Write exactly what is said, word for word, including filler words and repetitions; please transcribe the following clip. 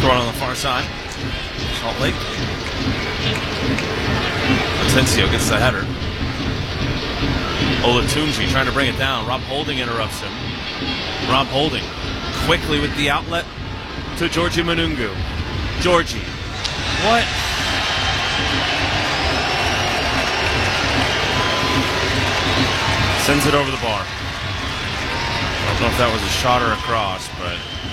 Throw it on the far side. Salt Lake. Atencio gets the header. Olatunji trying to bring it down. Rob Holding interrupts him. Rob Holding quickly with the outlet to Georgie Manungu. Georgie. What? Sends it over the bar. I don't know if that was a shot or a cross, but